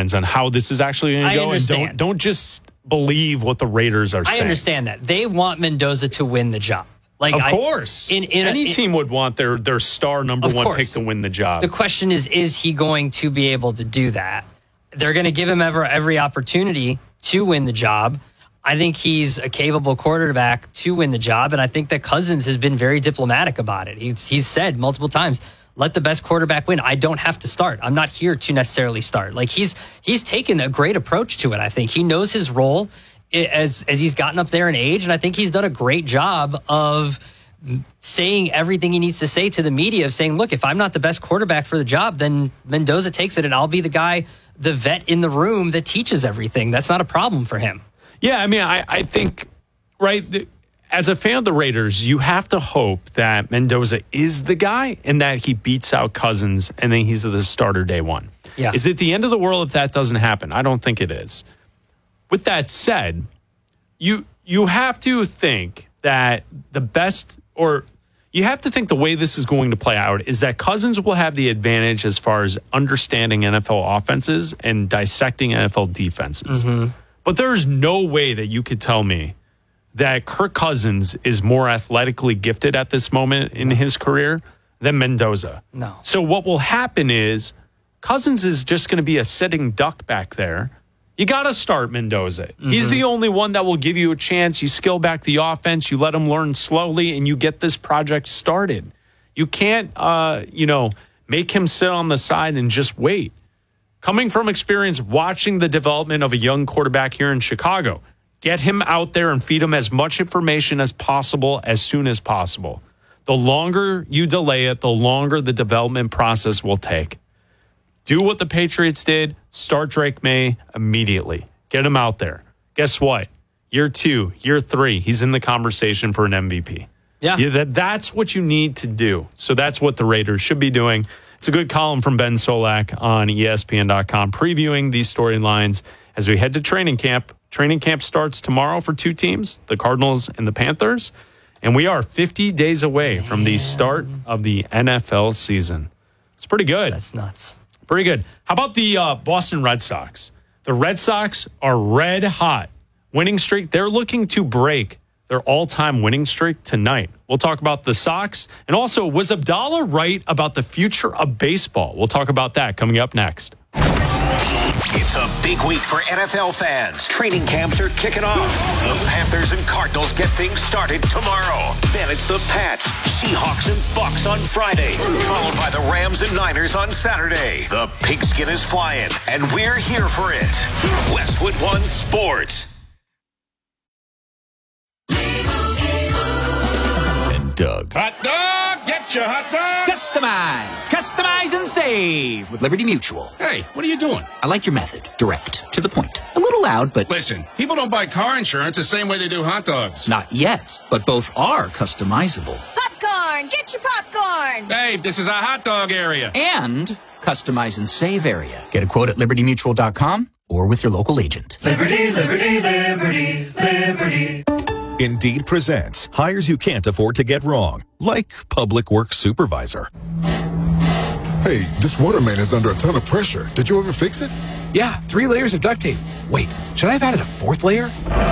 storylines on how this is actually going to go. Understand. And don't just believe what the Raiders are saying. I understand that. They want Mendoza to win the job. Of course. Any team would want their star number one pick to win the job. The question is he going to be able to do that? They're going to give him every opportunity to win the job. I think he's a capable quarterback to win the job, and I think that Cousins has been very diplomatic about it. He's said multiple times, let the best quarterback win. I don't have to start. I'm not here to necessarily start. Like he's taken a great approach to it, I think. He knows his role as he's gotten up there in age, and I think he's done a great job of saying everything he needs to say to the media, of saying, look, if I'm not the best quarterback for the job, then Mendoza takes it, and I'll be the guy, the vet in the room that teaches everything. That's not a problem for him. Yeah, I mean, I think, right, as a fan of the Raiders, you have to hope that Mendoza is the guy and that he beats out Cousins and then he's the starter day one. Yeah. Is it the end of the world if that doesn't happen? I don't think it is. With that said, you have to think that the best, or you have to think the way this is going to play out is that Cousins will have the advantage as far as understanding NFL offenses and dissecting NFL defenses. Mm-hmm. But there's no way that you could tell me that Kirk Cousins is more athletically gifted at this moment in his career than Mendoza. No. So what will happen is Cousins is just going to be a sitting duck back there. You got to start Mendoza. Mm-hmm. He's the only one that will give you a chance. You scale back the offense, you let him learn slowly, and you get this project started. You can't, make him sit on the side and just wait. Coming from experience watching the development of a young quarterback here in Chicago, get him out there and feed him as much information as possible as soon as possible. The longer you delay it, the longer the development process will take. Do what the Patriots did. Start Drake May immediately. Get him out there. Guess what? Year 2, year 3, he's in the conversation for an MVP. Yeah. That's what you need to do. So that's what the Raiders should be doing. It's a good column from Ben Solak on ESPN.com previewing these storylines as we head to training camp. Training camp starts tomorrow for two teams, the Cardinals and the Panthers. And we are 50 days away from the start of the NFL season. It's pretty good. That's nuts. Pretty good. How about the Boston Red Sox? The Red Sox are red hot. Winning streak. They're looking to break their all-time winning streak tonight. We'll talk about the Sox. And also, was Abdallah right about the future of baseball? We'll talk about that coming up next. It's a big week for NFL fans. Training camps are kicking off. The Panthers and Cardinals get things started tomorrow. Then it's the Pats, Seahawks, and Bucks on Friday, followed by the Rams and Niners on Saturday. The pigskin is flying, and we're here for it. Westwood One Sports. And Doug. Hot dog! Get your hot dog! Customize and save with Liberty Mutual. Hey, what are you doing? I like your method. Direct. To the point. A little loud, but... Listen, people don't buy car insurance the same way they do hot dogs. Not yet, but both are customizable. Popcorn! Get your popcorn! Babe, this is a hot dog area. And customize and save area. Get a quote at libertymutual.com or with your local agent. Liberty, liberty, liberty, liberty. Indeed presents hires you can't afford to get wrong, like public works supervisor. Hey, this waterman is under a ton of pressure. Did you ever fix it? Yeah, 3 layers of duct tape. Wait, should I have added a 4th layer?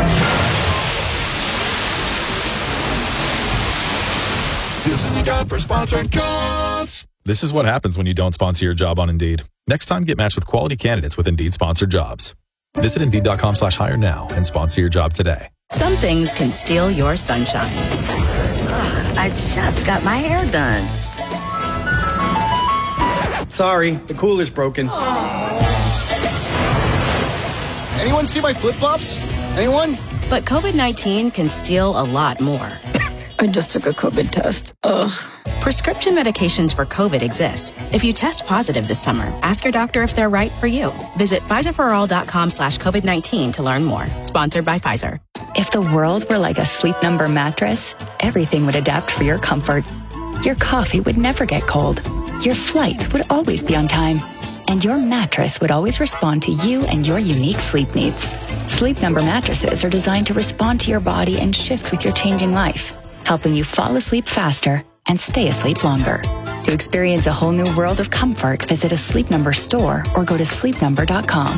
This is a job for sponsored jobs. This is what happens when you don't sponsor your job on Indeed. Next time, get matched with quality candidates with Indeed sponsored jobs. Visit Indeed.com/hire now and sponsor your job today. Some things can steal your sunshine. Ugh, I just got my hair done. Sorry, the cooler's broken. Anyone see my flip-flops? Anyone? But COVID-19 can steal a lot more. I just took a COVID test. Ugh. Prescription medications for COVID exist. If you test positive this summer, ask your doctor if they're right for you. Visit PfizerForAll.com/COVID-19 to learn more. Sponsored by Pfizer. If the world were like a Sleep Number mattress, everything would adapt for your comfort. Your coffee would never get cold. Your flight would always be on time. And your mattress would always respond to you and your unique sleep needs. Sleep Number mattresses are designed to respond to your body and shift with your changing life, helping you fall asleep faster and stay asleep longer. To experience a whole new world of comfort, visit a Sleep Number store or go to sleepnumber.com.